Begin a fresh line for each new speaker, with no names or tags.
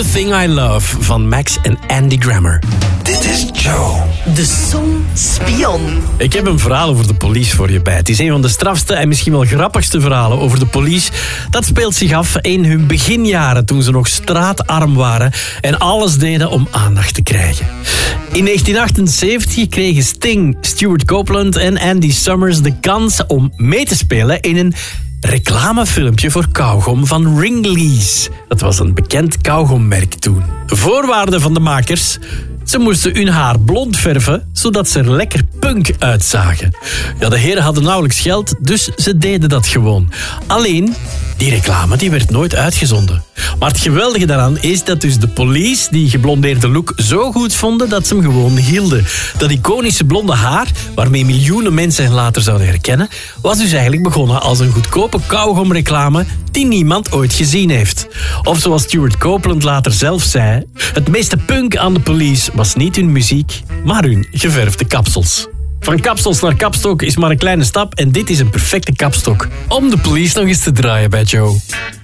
Everything I Love van Max en Andy Grammer.
Dit is Joe.
De Song-spion.
Ik heb een verhaal over de police voor je bij. Het is een van de strafste en misschien wel grappigste verhalen over de police. Dat speelt zich af in hun beginjaren, toen ze nog straatarm waren en alles deden om aandacht te krijgen. In 1978 kregen Sting, Stuart Copeland en Andy Summers de kans om mee te spelen in een reclamefilmpje voor kauwgom van Wrigley's. Dat was een bekend kauwgommerk toen. De voorwaarden van de makers: ze moesten hun haar blond verven, zodat ze er lekker punk uitzagen. Ja, de heren hadden nauwelijks geld, dus ze deden dat gewoon. Alleen, die reclame die werd nooit uitgezonden. Maar het geweldige daaraan is dat dus de police die geblondeerde look zo goed vonden dat ze hem gewoon hielden. Dat iconische blonde haar, waarmee miljoenen mensen hen later zouden herkennen, was dus eigenlijk begonnen als een goedkope kauwgomreclame die niemand ooit gezien heeft. Of zoals Stuart Copeland later zelf zei: het meeste punk aan de police was niet hun muziek, maar hun geverfde kapsels. Van kapsels naar kapstok is maar een kleine stap en dit is een perfecte kapstok om de police nog eens te draaien bij Joe.